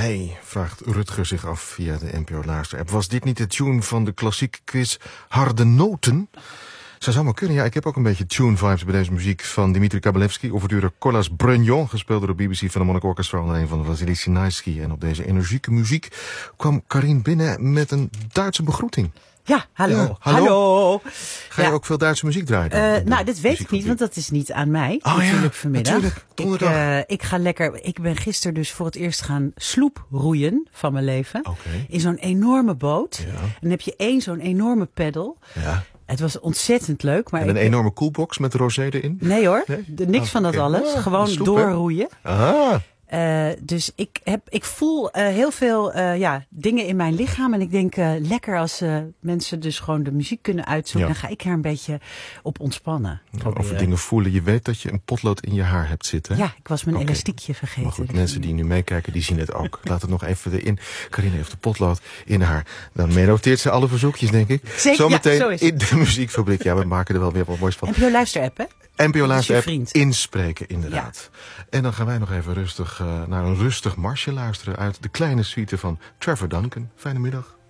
Hey, vraagt Rutger zich af via de NPO Luister-app. Was dit niet de tune van de klassieke quiz Harde Noten? Zou maar kunnen. Ja, ik heb ook een beetje tune-vibes bij deze muziek van Dimitri Kabalevski. Ouverture Kolas Brugnon, gespeeld door de BBC Philharmonic Orchestra onder een van Vasily Sinaisky. En op deze energieke muziek kwam Karin binnen met een Duitse begroeting. Ja, hallo. Ja, hallo. Ga je ook veel Duitse muziek draaien? Nou, dit weet ik niet, want dat is niet aan mij. Oh natuurlijk ja, vanmiddag. natuurlijk. Donderdag. Ik ga lekker. Ik ben gisteren dus voor het eerst gaan sloeproeien van mijn leven. Oké. In zo'n enorme boot. Ja. En dan heb je zo'n enorme peddel. Ja. Het was ontzettend leuk. Maar En een enorme koelbox met rosé erin? Nee hoor, Nee? niks van dat oké. alles. Ah, Gewoon sloep, doorroeien. Aha. Dus ik voel heel veel dingen in mijn lichaam. En ik denk lekker als mensen dus gewoon de muziek kunnen uitzoeken. Ja. Dan ga ik er een beetje op ontspannen. Over dingen voelen. Je weet dat je een potlood in je haar hebt zitten. Hè? Ja, ik was mijn Oké. elastiekje vergeten. Maar goed, mensen die nu meekijken, die zien het ook. Laat het nog even erin. Karine heeft de potlood in haar. Dan noteert ze alle verzoekjes, denk ik. Zeker, Zometeen ja, zo is het. in de muziekfabriek. Ja, we maken er wel weer wat moois van. NPO Luister-app, hè? NPO Luister-app vriend. inspreken, inderdaad. En dan gaan wij nog even rustig naar een rustig marsje luisteren uit de kleine suite van Trevor Duncan. Fijne middag.